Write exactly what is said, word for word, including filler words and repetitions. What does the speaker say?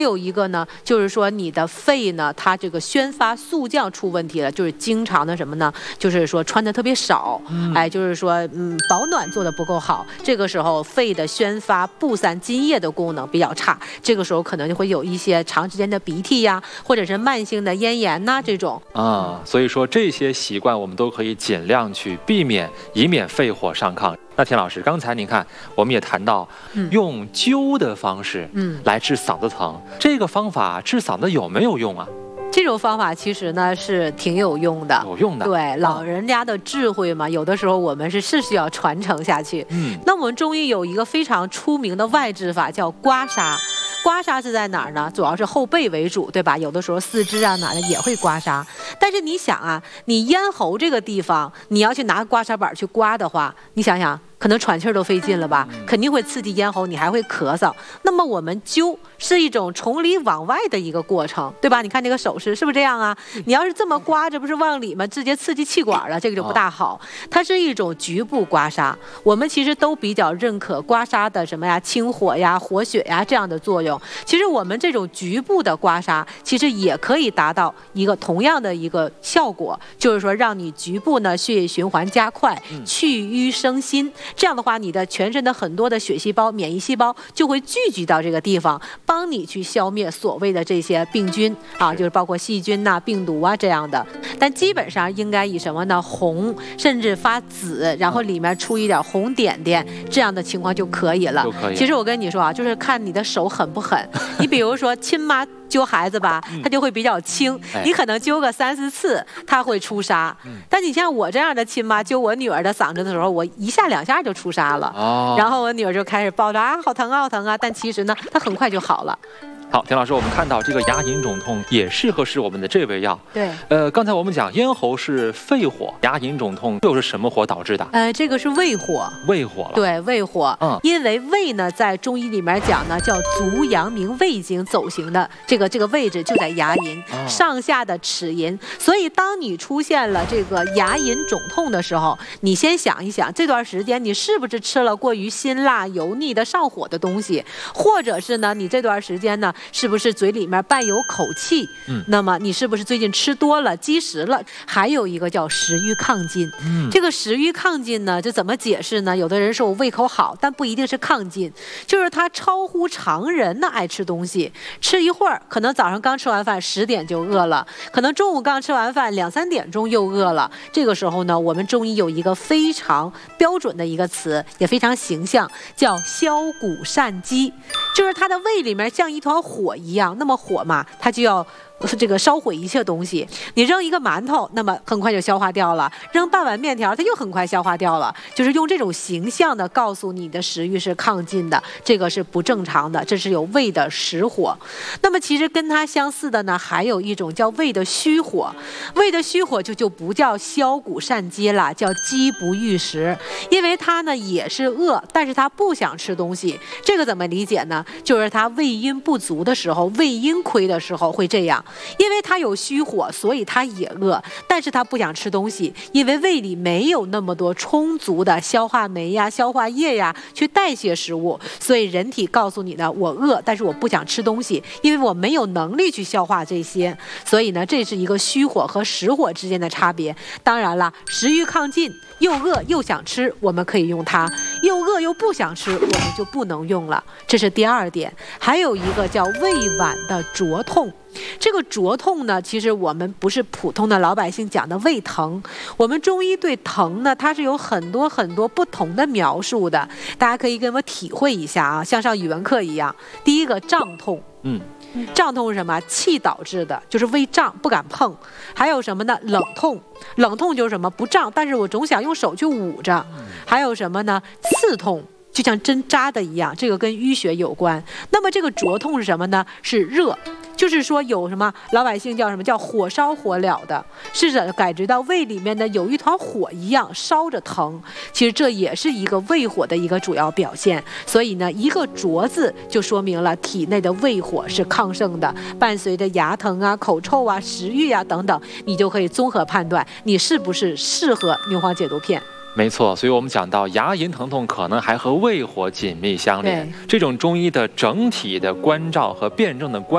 有一个呢，就是说你的肺呢，它这个宣发速降出问题了，就是经常的什么呢？就是说穿的特别少，嗯、哎，就是说嗯保暖做的不够好，这个时候肺的宣发布散津液的功能比较差，这个时候可能就会有一些长时间的鼻涕呀，或者是慢性的咽炎呐这种。 啊，所以说这些习惯我们都可以尽量去避免，以免肺火上炕。那田老师，刚才您看，我们也谈到用灸的方式，嗯，来治嗓子疼，嗯、这个方法治嗓子有没有用啊？ 这种方法其实呢是挺有用的， 有用的。 对，老人家的智慧嘛，有的时候我们是是需要传承下去。嗯，那我们中医有一个非常出名的外治法叫刮痧。刮痧是在哪儿呢？主要是后背为主，对吧？有的时候四肢啊哪的也会刮痧。但是你想啊，你咽喉这个地方，你要去拿刮痧板去刮的话，你想想，可能喘气儿都费劲了吧？肯定会刺激咽喉，你还会咳嗽。那么我们灸是一种从里往外的一个过程，对吧？你看这个手势是不是这样啊？你要是这么刮，这不是往里面直接刺激气管了，这个就不大好。它是一种局部刮痧。我们其实都比较认可刮痧的什么呀，清火呀、活血呀这样的作用。其实我们这种局部的刮痧，其实也可以达到一个同样的一个效果，就是说让你局部呢血液循环加快，去瘀生新。这样的话，你的全身的很多的血细胞、免疫细胞就会聚集到这个地方，帮你去消灭所谓的这些病菌啊，就是包括细菌呐、啊、病毒啊这样的。但基本上应该以什么呢？红，甚至发紫，然后里面出一点红点点，这样的情况就可以了。 可以。 其实我跟你说啊，就是看你的手狠不狠。你比如说亲妈灸孩子吧，他就会比较轻，嗯、你可能灸个三四次，他会出痧。嗯、但你像我这样的亲妈灸我女儿的嗓子的时候，我一下两下就出痧了。哦、然后我女儿就开始抱着啊，好疼啊，好疼啊！但其实呢，她很快就好了。 好，田老师，我们看到这个牙龈肿痛也适合使我们的这味药。 对， 呃，刚才我们讲咽喉是肺火，牙龈肿痛又是什么火导致的？ 呃，这个是胃火。 胃火了。 对，胃火。嗯，因为胃呢，在中医里面讲呢，叫足阳明胃经走行的这个这个位置就在牙龈、哦、上下的齿龈，所以当你出现了这个牙龈肿痛的时候，你先想一想，这段时间你是不是吃了过于辛辣、油腻的上火的东西，或者是呢，你这段时间呢？是不是嘴里面伴有口气？嗯，那么你是不是最近吃多了、积食了？还有一个叫食欲亢进。嗯，这个食欲亢进呢，这怎么解释呢？有的人说我胃口好，但不一定是亢进，就是他超乎常人的爱吃东西，吃一会儿，可能早上刚吃完饭十点就饿了，可能中午刚吃完饭两三点钟又饿了。这个时候呢，我们中医有一个非常标准的一个词，也非常形象，叫消谷善饥，就是他的胃里面像一团火一样，那么火嘛，它就要这个烧毁一切东西。你扔一个馒头，那么很快就消化掉了；扔半碗面条，它又很快消化掉了。就是用这种形象的告诉你的食欲是亢进的，这个是不正常的，这是有胃的实火。那么其实跟它相似的呢，还有一种叫胃的虚火。胃的虚火就就不叫消谷善饥了，叫饥不欲食，因为它呢也是饿，但是它不想吃东西。这个怎么理解呢？就是它胃阴不足的时候，胃阴亏的时候会这样。因为它有虚火，所以它也饿，但是它不想吃东西，因为胃里没有那么多充足的消化酶呀、消化液呀去代谢食物，所以人体告诉你呢，我饿，但是我不想吃东西，因为我没有能力去消化这些。所以呢，这是一个虚火和实火之间的差别。当然了，食欲亢进，又饿又想吃，我们可以用它；又饿又不想吃，我们就不能用了。这是第二点。还有一个叫胃脘的灼痛。这个灼痛呢，其实我们不是普通的老百姓讲的胃疼，我们中医对疼呢，它是有很多很多不同的描述的，大家可以跟我体会一下啊，像上语文课一样。第一个胀痛，嗯，胀痛是什么？气导致的，就是胃胀不敢碰。还有什么呢？冷痛，冷痛就是什么？不胀，但是我总想用手去捂着。还有什么呢？刺痛。就像针扎的一样，这个跟淤血有关。那么这个灼痛是什么呢？是热，就是说有什么老百姓叫什么叫火烧火燎的，是感觉到胃里面呢有一团火一样烧着疼。其实这也是一个胃火的一个主要表现。所以呢，一个灼字就说明了体内的胃火是亢盛的，伴随着牙疼啊、口臭啊、食欲啊等等，你就可以综合判断你是不是适合牛黄解毒片。 没错，所以我们讲到牙龈疼痛可能还和胃火紧密相连，这种中医的整体的关照和辩证的关